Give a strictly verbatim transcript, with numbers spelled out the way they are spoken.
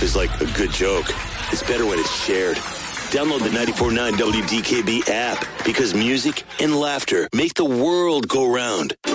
Life is like a good joke. It's better when it's shared. Download the ninety-four point nine W D K B app because music and laughter make the world go round.